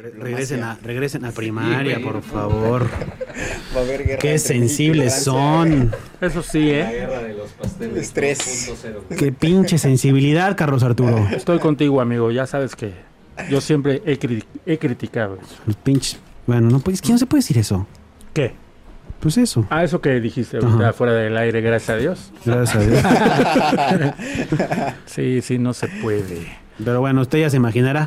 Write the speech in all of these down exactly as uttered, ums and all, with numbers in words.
Regresen a, regresen a primaria, sí, por favor. Va a haber guerra. Qué sensibles son. Eso sí, ¿eh? La guerra de los pasteles. Estrés. Qué pinche sensibilidad, Carlos Arturo. Estoy contigo, amigo. Ya sabes que yo siempre he, cri- he criticado eso. Los pinches. Bueno, no puedes. ¿Quién se puede decir eso? ¿Qué? Pues eso. Ah, eso que dijiste ahorita Ajá. fuera del aire, gracias a Dios. Gracias a Dios. Sí, sí, no se puede. Pero bueno, usted ya se imaginará.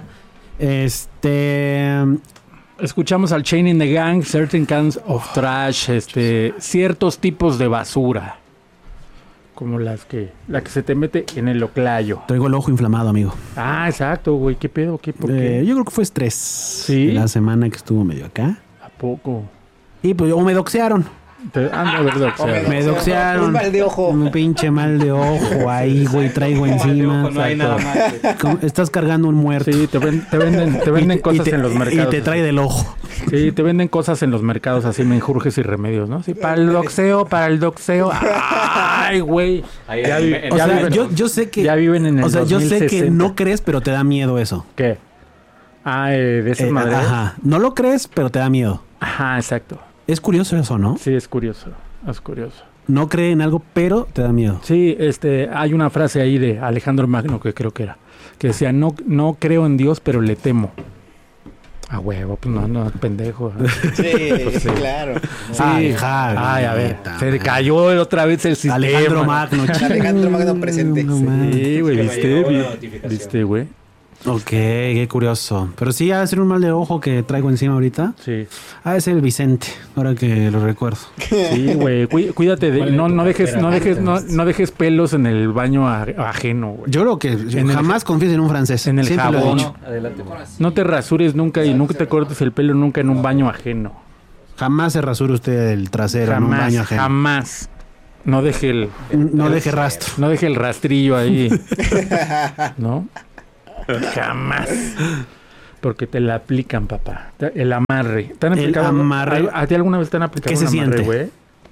Este. Escuchamos al Chain in the Gang, Certain Kinds of Trash, este, ciertos tipos de basura. Como las que, la que se te mete en el oclayo. Traigo el ojo inflamado, amigo. Ah, exacto, güey. ¿Qué pedo? ¿Qué? ¿Por qué? Eh, yo creo que fue estrés. ¿Sí? La semana que estuvo medio acá. ¿A poco? Y pues, o me doxearon. Te, ah, no, verdad. O me Me doxearon. Un mal de ojo. Un pinche mal de ojo ahí, güey. Traigo encima. No hay nada más. güey. Como- Estás cargando un muerto. Sí, te, ven- te venden, te venden Y te- cosas y te- en los mercados. Y te trae del ojo. Sí, te venden cosas en los mercados así, menjurjes y remedios, ¿no? Sí, para el doxeo, para el doxeo. Ay, güey. Ahí Ya, en- vi- en- O ya sea, viven, yo, yo sé que. ya viven en el O sea, yo sé que dos mil sesenta. no crees, pero te da miedo eso. ¿Qué? Ah, eh, de esas Eh, madres. ajá. No lo crees, pero te da miedo. Ajá, exacto. Es curioso eso, ¿no? Sí, es curioso. Es curioso. No cree en algo, pero te da miedo. Sí, este, hay una frase ahí de Alejandro Magno que creo que era, que decía, no, no creo en Dios, pero le temo. A huevo, pues no, no, pendejo. Sí, Pues sí. claro. Sí. Ay, Javi, Ay, a ver, neta, se man. cayó otra vez el sistema. Alejandro Magno. Alejandro Magno presente. No, man. Sí, güey, Que me ¿viste? llegó la Vi- notificación. ¿Viste, güey? Ok, qué curioso. Pero sí, ha de ser un mal de ojo que traigo encima ahorita. Sí. Ha de ser el Vicente, ahora que lo recuerdo. Sí, güey, cuí- cuídate de, Vale, no, no tu dejes, cartera, no dejes, no, antes. no dejes pelos en el baño a- ajeno, güey. Yo creo que En el- jamás confíes en un francés. en el Siempre lo he jabón. dicho. No, adelante. No te rasures nunca y nunca te cortes el pelo nunca en un baño ajeno. Jamás se rasure usted el trasero en un Jamás, baño ajeno. jamás. No deje el, No deje rastro. no deje el rastrillo ahí, ¿no? Jamás. Porque te la aplican, papá. El amarre. ¿Te han El aplicado amarre. ¿A ti alguna vez te han aplicado ¿Qué un se amarre, siente? güey?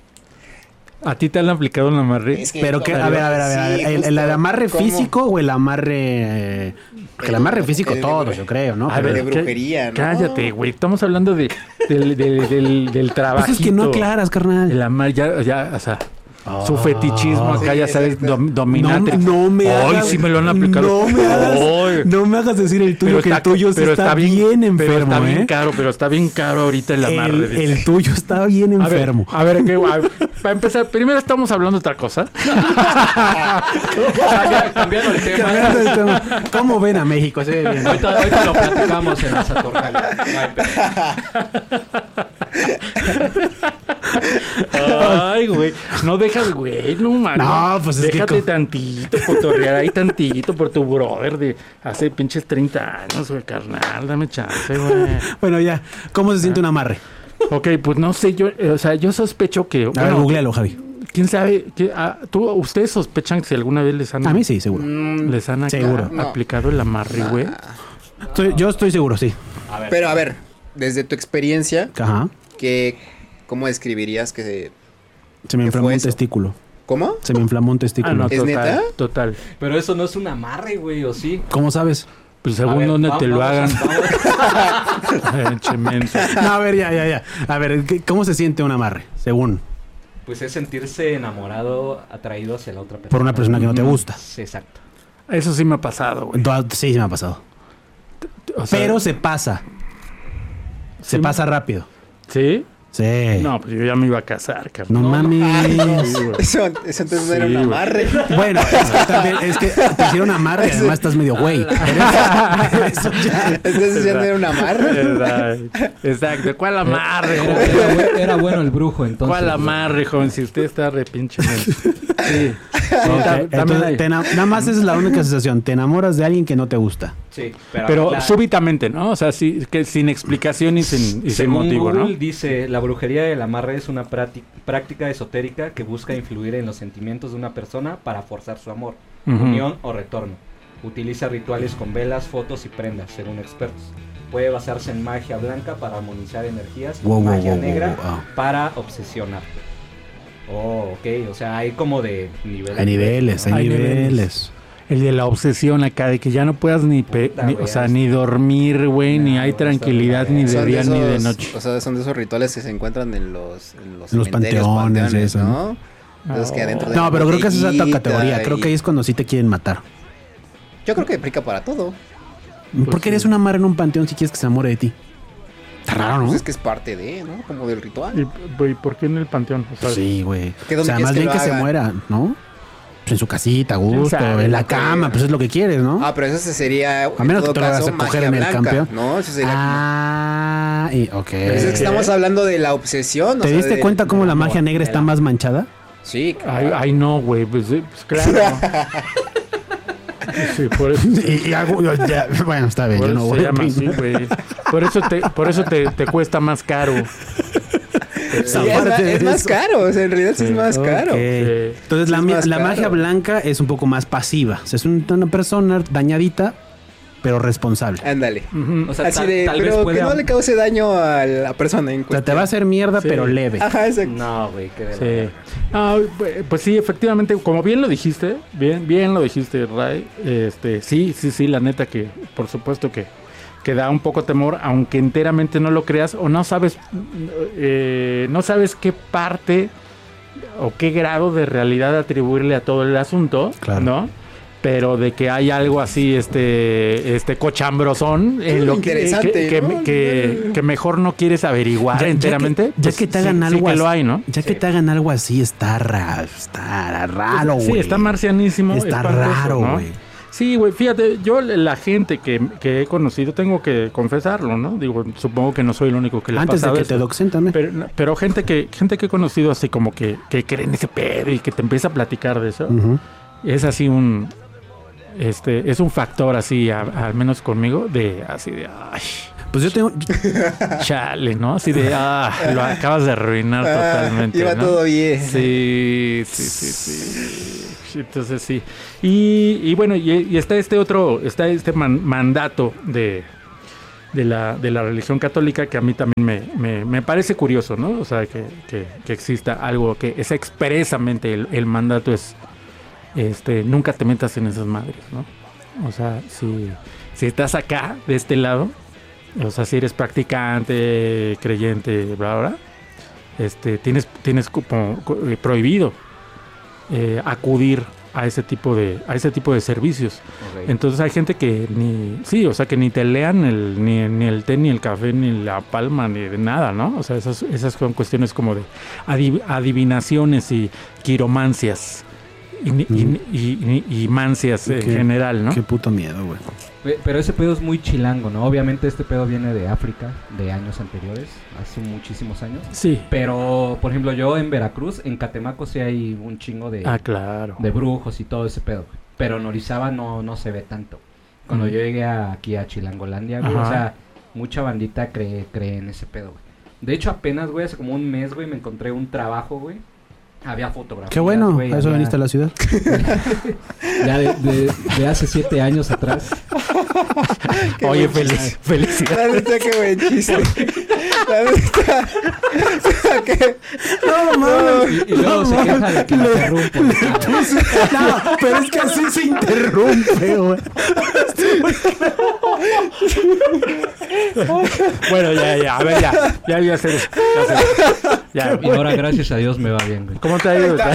¿A ti te han aplicado un amarre? Es que Pero que, a ver, a ver, a ver, a ver, Sí, ¿el, justo. el amarre ¿Cómo? físico o el amarre... eh, que el amarre físico El de- todos, yo creo, ¿no? A Pero- de ver, brujería, ¿no? Cállate, güey. Estamos hablando de, del, del, del, del trabajo. Pues es que no aclaras, carnal. El amarre, ya, ya, o sea, su Ah. fetichismo acá, Sí, ya sabes, exacto. dom- dominante. No, no me Ay, hagas... sí me lo han aplicado. No me hagas, Ay. no me hagas decir el tuyo, Pero que está- el tuyo sí pero está, bien, enfermo, pero está bien ¿eh? caro, pero está bien caro ahorita el amarre. El, dice. el tuyo está bien A ver, enfermo. a ver, ¿qué, a ver, para empezar, primero estamos hablando de otra cosa. Cambiando el tema. Cambiando el tema. ¿Cómo ven a México? Se ve bien. Ahorita, ahorita lo platicamos en esa torta. Ay, güey. No dejas, güey, no mames. No, pues es que Déjate co- tantito, cotorrear ahí tantito por tu brother de hace pinches treinta años, güey, carnal. Dame chance, güey. Bueno, ya. ¿Cómo se siente un amarre? Ok, pues no sé, yo, eh, o sea, yo sospecho que. A ver, bueno, googlealo, Javi. ¿Quién sabe? ¿Qué, ah, ¿tú, ¿Ustedes sospechan que si alguna vez les han, A mí sí, seguro. les han acá- Seguro. No. aplicado el amarre, güey? Estoy- yo estoy seguro, sí. A ver. Pero a ver, desde tu experiencia, Ajá. ¿qué, ¿cómo describirías que se... Se me ¿Qué inflamó fue un eso? testículo. ¿Cómo? Se me inflamó un testículo. Ah, no, ¿Es total, neta? total. Pero eso no es un amarre, güey, ¿o sí? ¿Cómo sabes? Pues A según ver, donde va- te lo vamos hagan. a- vamos- Ay, che menso. No, a ver, ya, ya, ya. A ver, ¿qué- ¿cómo se siente un amarre? Según. Pues es sentirse enamorado, atraído hacia la otra persona. Por una persona que no te gusta. Sí, exacto. Eso sí me ha pasado, güey. Entonces, sí, se me ha pasado. O sea, Pero se pasa. Se Sí. pasa rápido. ¿Sí? Sí. No, pues yo ya me iba a casar, No, cabrón. mames. Sí, güey. Eso, eso entonces no era Sí, un güey. amarre. Bueno, es que también, es que te hicieron amarre y además estás medio güey. Eso ya. Entonces ya no era un amarre. Verdad. Exacto. ¿Cuál amarre, Era, joven? era bu- era bueno el brujo, entonces. ¿Cuál amarre, joven? Si usted está re pinche menso. Sí. Sí, Ok, ta- también entonces, hay. te ena- nada más esa es la única sensación. Te enamoras de alguien que no te gusta. Sí, pero, Pero la- súbitamente, ¿no? O sea, sí, que sin explicación y sin, y sin según motivo, Google ¿no? dice, la brujería del amarre es una prácti- práctica esotérica que busca influir en los sentimientos de una persona para forzar su amor, Ujú. unión o retorno. Utiliza rituales con velas, fotos y prendas, según expertos. Puede basarse en magia blanca para armonizar energías y Wow, wow, magia wow, wow, negra wow. para obsesionarte. Oh, ok, o sea, hay como de niveles. Hay niveles, hay, Hay niveles. niveles. el de la obsesión acá, de que ya no puedas ni, pe- Puta, ni güey, o sea, es- ni dormir, güey, No, ni hay güey, tranquilidad eso, ni de Son día esos, ni de noche. O sea, son de esos rituales que se encuentran en los, en los, En los cementerios, panteones y eso, ¿no? Esos que adentro de No, la pero creo que esa es otra botellita categoría. Creo y- que ahí es cuando sí te quieren matar. Yo creo que aplica para todo. ¿Por qué sí. eres una amarra en un panteón si quieres que se enamore de ti? Está raro, ¿no? Pues es que es parte de, ¿no? Como del ritual. ¿Y, güey, por qué en el panteón? O sea, Sí, güey. ¿Que O dónde sea, quieres más que bien lo que se hagan? muera, ¿no? Pues en su casita, a gusto, sabe en la lo que- cama, pues es lo que quieres, ¿no? Ah, pero eso sería. A menos que te lo hagas a coger en el campeón. No, eso sería. Ah, y, ok. Pero es que estamos hablando de la obsesión. o ¿Te sea, diste de- cuenta cómo del la amor, magia negra de está la- más manchada? Sí, Ay, claro. ay, no, güey, pues, eh, pues claro. Sí, por eso, Y, y hago- ya, bueno, está bien, por yo eso no se voy a llama así, opinar. güey. Por eso te, por eso te, te cuesta más caro. Sí, Aparte es, ma- de es más eso. caro. O sea, en realidad sí es más Ok. caro. Sí. Entonces la, Es mi- más la caro. magia blanca es un poco más pasiva. O sea, es un- una persona dañadita, pero responsable. Ándale. Ujú. O sea, Así tal, de, tal vez pero puede que no am- le cause daño a la persona en O sea, te cuestión. va a hacer mierda, Sí. pero leve. Ajá, exacto. No, güey, qué de la Sí. verga. Ah, pues- pues sí, efectivamente, como bien lo dijiste, bien, bien lo dijiste, Ray. Este, sí, sí, sí, la neta que, por supuesto que, que da un poco temor, aunque enteramente no lo creas o no sabes, eh, no sabes qué parte o qué grado de realidad atribuirle a todo el asunto, Claro. ¿no? Pero de que hay algo así, este, este cochambrosón, Es en lo lo que, interesante, que, que- ¿no? que- que mejor no quieres averiguar Ya- ya enteramente. que- ya pues que te sí- hagan sí algo que así- lo hay, ¿no? Ya que te hagan algo así, está raro. Está raro, güey. Sí, está marcianísimo. Está espantoso, raro, ¿no? güey. Sí, güey, fíjate, yo la gente que, que he conocido, tengo que confesarlo, ¿no? Digo, supongo que no soy el único que le ha Antes de pasado que eso. te doxen también. Pero, pero gente que gente que he conocido así como que, que cree en ese pedo y que te empieza a platicar de eso, Ujú. es así un... Este, es un factor así, a- al menos conmigo, de así de... Ay, Pues yo tengo... chale, ¿no? Así de... Ah, lo acabas de arruinar Ah, totalmente, iba ¿no? todo bien. Sí, sí, sí, sí. Entonces sí. Y, y bueno, y, y está este otro, está este man- mandato de, de, la, de la religión católica que a mí también me, me, me parece curioso, ¿no? O sea, que, que, que exista algo que es expresamente el, el mandato es, este, nunca te metas en esas madres, ¿no? O sea, si, si estás acá, de este lado, o sea, si eres practicante, creyente, bla, bla, bla, este, tienes, tienes como eh, prohibido eh, acudir a ese tipo de, a ese tipo de servicios. Ok. Entonces hay gente que ni, sí, o sea, que ni te lean el, ni, ni el té, ni el café, ni la palma, ni de nada, ¿no? O sea, esas, esas son cuestiones como de adiv- adivinaciones y quiromancias y, ni- y, ni- y, ni- y mancias en Qué- general, ¿no? Qué puto miedo, güey. Pe- Pero ese pedo es muy chilango, ¿no? Obviamente este pedo viene de África, de años anteriores, hace muchísimos años. Sí. Pero, por ejemplo, yo en Veracruz, en Catemaco sí hay un chingo de, Ah, claro. de brujos y todo ese pedo. güey. Pero en Orizaba no, no se ve tanto. Cuando Mm. yo llegué a- aquí a Chilangolandia, güey, Ajá. o sea, mucha bandita cree, cree en ese pedo, güey. De hecho, apenas, güey, hace como un mes, güey, me encontré un trabajo, güey. Había fotografías, Qué bueno, güey, a eso había- veniste a la ciudad. Ya de, de- de hace siete años atrás. Qué Oye, buen feliz, chiste. felicidades. La neta, qué buen chiste. La neta. que- No, mames. Y, y luego se queja de que la interrumpo. No, pero es que así se interrumpe, güey. Bueno, ya, ya, a ver, ya. Ya voy a hacer eso. Ya, sé. Ya. Y ahora, gracias a Dios, me va bien, güey. ¿Cómo te ha ido?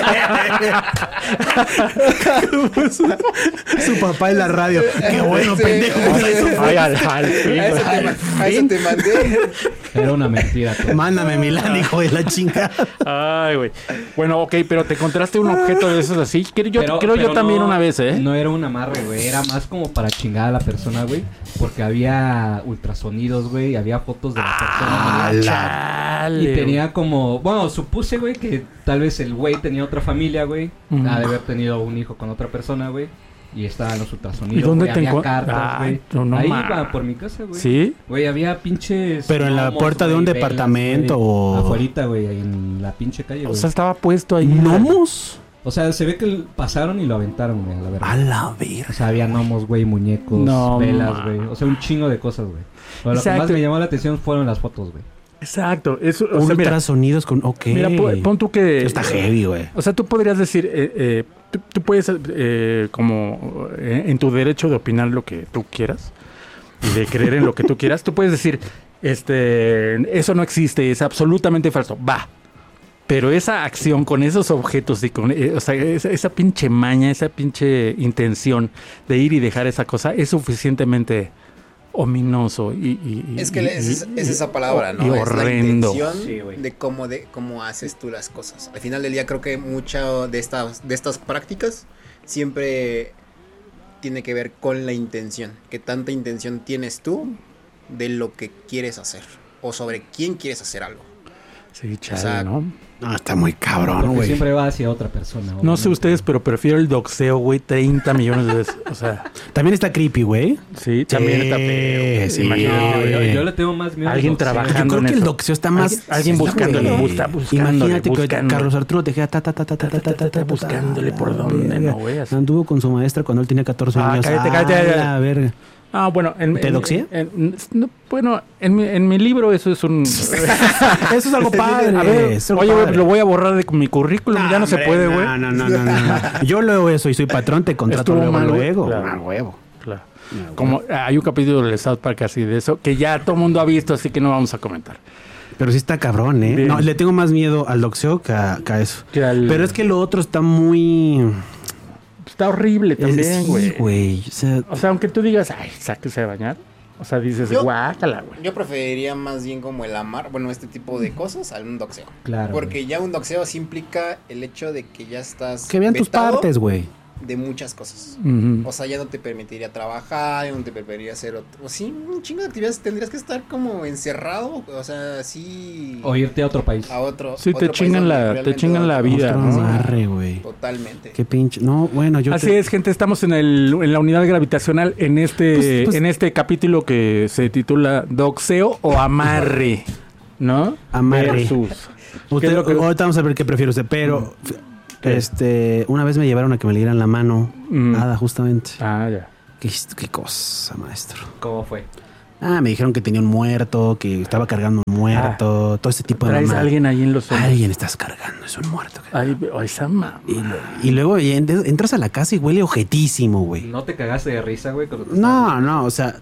Su papá en la radio. Qué bueno, Sí, pendejo. sí. Ay, al, al fin, A eso güey. te, ma- a eso te mandé. Era una mentira. todo. Mándame Milán, hijo de la chinga. Ay, güey. Bueno, ok, pero te encontraste un objeto de esos así. Creo yo, Pero- creo yo pero también no- una vez, ¿eh? No era un amarre, güey. Era más como para chingar a la persona, güey. Porque había ultrasonidos, güey. Había fotos de la persona. güey. Chale, Y tenía como... Bueno, supuse, güey, que tal vez el güey tenía otra familia, güey. Ujú. Ha de haber tenido un hijo con otra persona, güey. Y estaban los ultrasonidos, ¿Y dónde güey, te había encon- cartas, Ay, güey. no, no Ahí ma- iba por mi casa, güey. ¿Sí? Güey, había pinches... Pero en la gnomos, puerta de un güey, departamento güey. o- Afuerita, güey, ahí en la pinche calle, O güey. sea, estaba puesto ahí. ¿Gnomos? O sea, se ve que l- pasaron y lo aventaron, güey, a la verdad. A la verga. O sea, había gnomos, güey, muñecos, No, velas, ma. güey. O sea, un chingo de cosas, güey. Pero lo Exacto. que más me llamó la atención fueron las fotos, güey. Exacto. Eso, o sea, mira, Ultrasonidos con... Ok. mira, pon, pon tú que... Eso está heavy, güey. O sea, tú podrías decir, eh, eh, tú, tú puedes, eh, como eh, en tu derecho de opinar lo que tú quieras y de creer en lo que tú quieras, tú puedes decir, este, eso no existe, es absolutamente falso. Va. Pero esa acción con esos objetos y con, eh, o sea, esa, esa pinche maña, esa pinche intención de ir y dejar esa cosa es suficientemente ominoso y, y Es que y, es, es, y- es esa palabra, y ¿no? Es la horrendo. intención Sí, güey. de cómo de cómo haces tú las cosas. Al final del día creo que mucha de estas de estas prácticas siempre tiene que ver con la intención. ¿Qué tanta intención tienes tú de lo que quieres hacer o sobre quién quieres hacer algo? Sí, chale, O sea, ¿no? No, está muy cabrón, Porque güey. siempre va hacia otra persona. No sé obviamente. ustedes, pero prefiero el doxeo, güey, treinta millones de veces. O sea, También está creepy, güey. sí, también está feo. sí, Imagínate, No, güey. yo, yo le tengo más miedo. al Alguien boxeo. trabajando. Yo creo en que el eso. doxeo está más... Alguien- alguien sí, buscándole, güey. busca- buscándole, Imagínate que buscándole. Carlos Arturo Tejeda ta, ta, ta, ta, ta, ta, ta, ta, ta, buscándole ta, por dónde, verga. ¿no, güey? Así. Anduvo con su maestra cuando él tenía catorce Ah, años. cállate, Ah, cállate. la verga. Ah, bueno, en, ¿Te en- doxea? en- no, bueno, en mi, en mi libro eso es un... Eso es algo padre. A ver, es algo oye, güey, padre. lo voy a borrar de mi currículum, ya no se hombre, puede, güey. No, no, no, no, no. Yo leo eso y soy patrón, te contrato Estuvo luego, mal, güey. luego. Claro. Ah, huevo. Claro. Como hay un capítulo de South Park así de eso, que ya todo el mundo ha visto, así que no vamos a comentar. Pero sí está cabrón, ¿eh? Bien. No, le tengo más miedo al doxeo que a, que a eso. Que al- Pero es que lo otro está muy... Está horrible eh, también, sí, güey. güey. O sea, O sea, aunque tú digas, ay, sáquese a bañar. O sea, dices, Yo- guácala, güey. Yo preferiría más bien como el amar, bueno, este tipo de cosas a un doxeo. Claro. Porque ya un doxeo sí implica el hecho de que ya estás que vean tus vetado partes, güey. de muchas cosas. Ujú. O sea, ya no te permitiría trabajar, ya no te permitiría hacer otro. O sí, un chingo de actividades. Tendrías que estar como encerrado. O sea, sí. O irte a otro país. A otro. Sí, te otro país chingan donde la- te realmente chingan la otro- vida, Otro ¿no? amarre, güey. Totalmente. Qué pinche... No, bueno, yo... Así te- es, gente, estamos en, el, en la unidad gravitacional en este, Pues- pues- en este capítulo que se titula Doxeo o Amarre, ¿no? Amarre. Versus. Usted, ¿Qué es lo que- ahorita vamos a ver qué prefiere usted, pero... ¿Qué? Este... Una vez me llevaron a que me le dieran la mano. Mm. Nada, justamente. Ah, ya. Qué, qué cosa, maestro. ¿Cómo fue? Ah, me dijeron que tenía un muerto, que estaba cargando un muerto, todo ese tipo de ¿Traes a mamá. alguien ahí en los hombros? Alguien estás cargando, es un muerto. Ay, oh, esa mamá. Y, lo- y luego y en- entras a la casa y huele ojetísimo, güey. ¿No te cagaste de risa, güey? cuando te No, no, o sea,